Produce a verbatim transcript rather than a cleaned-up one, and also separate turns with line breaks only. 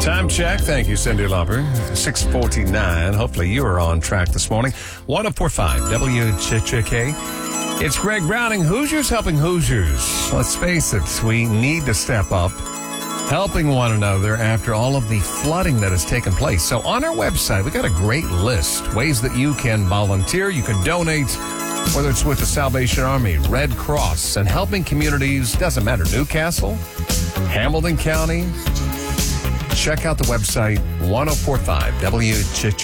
Time check. Thank you, Cindy Lauper. six forty-nine. Hopefully you are on track this morning. one oh four point five W Ch K. It's Greg Browning. Hoosiers helping Hoosiers. Let's face it, we need to step up, helping one another after all of the flooding that has taken place. So on our website, we got a great list. Ways that you can volunteer, you can donate, whether it's with the Salvation Army, Red Cross, and helping communities. Doesn't matter. Newcastle, Hamilton County. Check out the website, one oh four point five W Ch